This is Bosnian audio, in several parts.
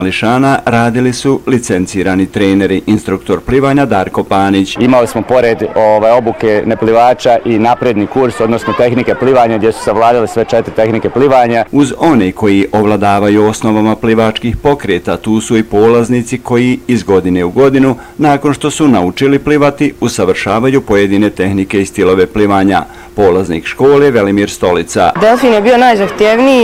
Mališana radili su licencirani treneri, instruktor plivanja Darko Panić. Imali smo pored obuke neplivača i napredni kurs, odnosno tehnike plivanja, gdje su savladali sve 4 tehnike plivanja. Uz one koji ovladavaju osnovama plivačkih pokreta, tu su i polaznici koji iz godine u godinu, nakon što su naučili plivati, usavršavaju pojedine tehnike i stilove plivanja. Polaznik škole Velimir Stolica. Delfin je bio najzahtjevniji.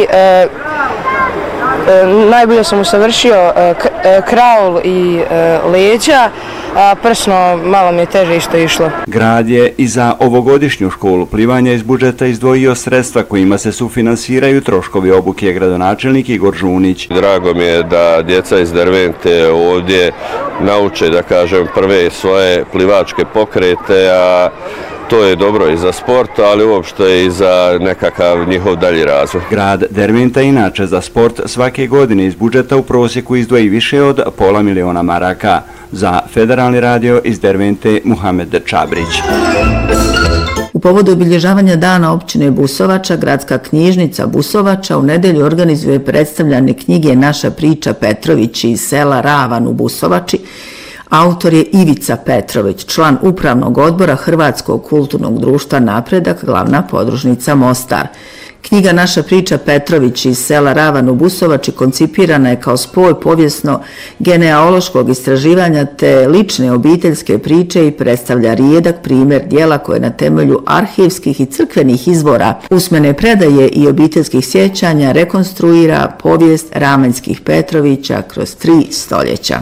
Najbolje sam usavršio kraul i leđa, a prsno malo mi je teže isto išlo. Grad je i za ovogodišnju školu plivanja iz budžeta izdvojio sredstva kojima se sufinansiraju troškovi obuke, gradonačelnik Igor Žunić. Drago mi je da djeca iz Dervente ovdje nauče, da kažem, prve svoje plivačke pokrete, a to je dobro i za sport, ali uopšte i za nekakav njihov dalji razvoj. Grad Derventa inače za sport svake godine iz budžeta u prosjeku izdvoji više od $500.000 maraka. Za Federalni radio iz Dervente Muhamed Čabrić. U povodu obilježavanja dana općine Busovača, gradska knjižnica Busovača u nedelju organizuje predstavljanje knjige Naša priča Petrović iz sela Ravan u Busovači. Autor je Ivica Petrović, član upravnog odbora Hrvatskog kulturnog društva Napredak, glavna podružnica Mostar. Knjiga Naša priča Petrović iz sela Ravan u Busovači koncipirana je kao spoj povijesno-genealoškog istraživanja te lične obiteljske priče i predstavlja rijedak primjer djela koje na temelju arhivskih i crkvenih izvora, usmene predaje i obiteljskih sjećanja rekonstruira povijest Ravanjskih Petrovića kroz 3 stoljeća.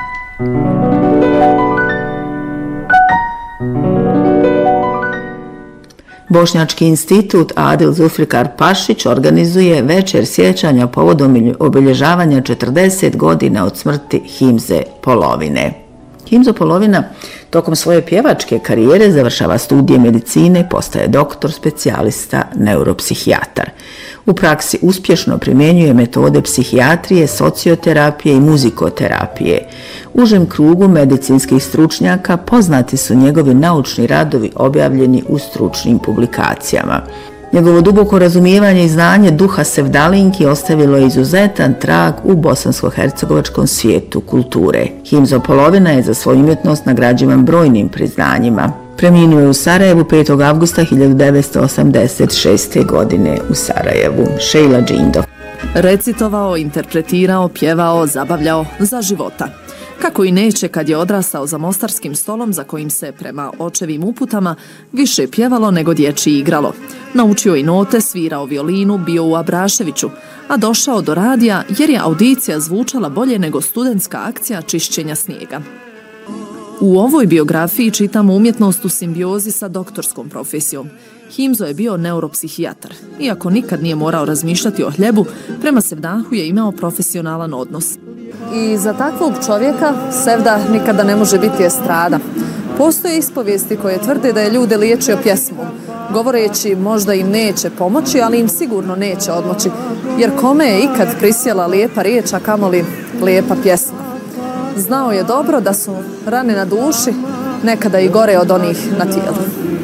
Bošnjački institut Adil Zulfikar Pašić organizuje večer sjećanja povodom obilježavanja 40 godina od smrti Himze Polovine. Himzo Polovina tokom svoje pjevačke karijere završava studije medicine, postaje doktor, specijalista, neuropsihijatar. U praksi uspješno primjenjuje metode psihijatrije, socioterapije i muzikoterapije. U užem krugu medicinskih stručnjaka poznati su njegovi naučni radovi objavljeni u stručnim publikacijama. Njegovo duboko razumijevanje i znanje duha sevdalinki ostavilo je izuzetan trag u bosansko-hercegovačkom svijetu kulture. Himzo Polovina je za svoju umjetnost nagrađivan brojnim priznanjima. Preminuo je u Sarajevu 5. avgusta 1986. godine u Sarajevu. Šejla Džindov. Recitovao, interpretirao, pjevao, zabavljao za života. Kako i neće kad je odrastao za mostarskim stolom za kojim se prema očevim uputama više pjevalo nego dječji igralo. Naučio i note, svirao violinu, bio u Abraševiću, a došao do radija jer je audicija zvučala bolje nego studentska akcija čišćenja snijega. U ovoj biografiji čitamo umjetnost u simbiozi sa doktorskom profesijom. Himzo je bio neuropsihijatar. Iako nikad nije morao razmišljati o hljebu, prema sevdahu je imao profesionalan odnos. I za takvog čovjeka sevdah nikada ne može biti estrada. Postoje ispovijesti koje tvrde da je ljude liječio pjesmom, govoreći možda im neće pomoći, ali im sigurno neće odmoći, jer kome je ikad prisjela lijepa riječ, a kamoli lijepa pjesma. Znao je dobro da su rane na duši nekada i gore od onih na tijelu.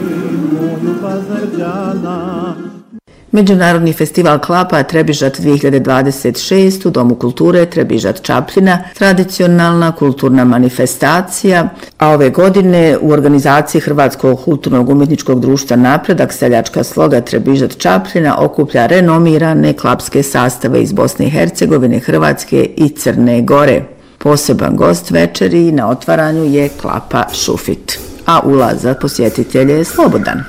Međunarodni festival klapa Trebižat 2026 u Domu kulture Trebižat Čapljina, tradicionalna kulturna manifestacija, a ove godine u organizaciji Hrvatskog kulturnog umjetničkog društva Napredak seljačka sloga Trebižat Čapljina okuplja renomirane klapske sastave iz Bosne i Hercegovine, Hrvatske i Crne Gore. Poseban gost večeri na otvaranju je klapa Šufit, a ulaz za posjetitelje je slobodan.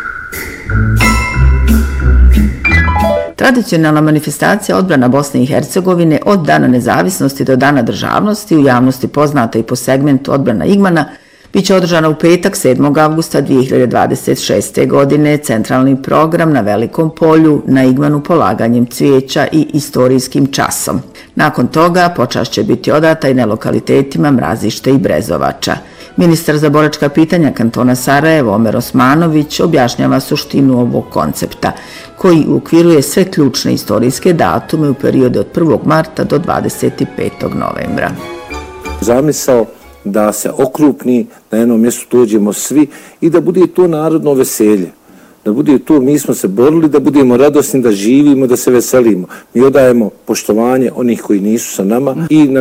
Tradicionalna manifestacija odbrana Bosne i Hercegovine od Dana nezavisnosti do Dana državnosti, u javnosti poznata i po segmentu odbrana Igmana, biće održana u petak 7. avgusta 2026. godine. Centralni program na Velikom polju na Igmanu polaganjem cvijeća i istorijskim časom. Nakon toga počast će biti odata i na lokalitetima Mrazište i Brezovača. Ministar za boračka pitanja kantona Sarajevo Omer Osmanović objašnjava suštinu ovog koncepta, koji uokviruje sve ključne istorijske datume u periodu od 1. marta do 25. novembra. Zamisao da se okrupni, na jednom mjestu dođemo svi i da bude to narodno veselje. Da bude to, mi smo se borili da budemo radosni, da živimo, da se veselimo. Mi odajemo poštovanje onih koji nisu sa nama i na